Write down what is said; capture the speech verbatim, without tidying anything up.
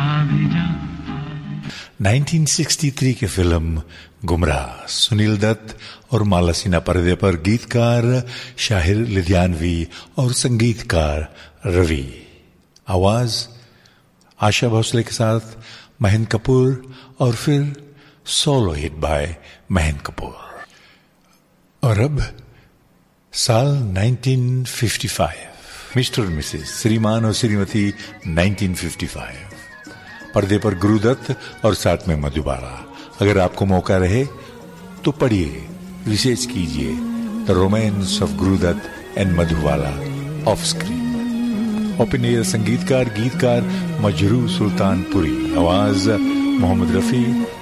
उन्नीस सौ तिरसठ की फिल्म गुमराह, सुनील दत्त और माला सिन्हा पर्दे पर, गीतकार शाहिर लुधियानवी और संगीतकार रवि। आवाज आशा भोसले के साथ महेंद्र कपूर और फिर solo hit by Mahendra Kapoor. और अब साल उन्नीस सौ पचपन, मिस्टर और मिसेस, श्रीमान और श्रीमती उन्नीस सौ पचपन, पर्दे पर गुरुदत्त और साथ में मधुबाला। अगर आपको मौका रहे तो पढ़िए, रिसर्च कीजिए the romance of Gurudatt and Madhubala of screen. Open air संगीतकार गीतकार मजरू सुल्तानपुरी, आवाज मोहम्मद रफी,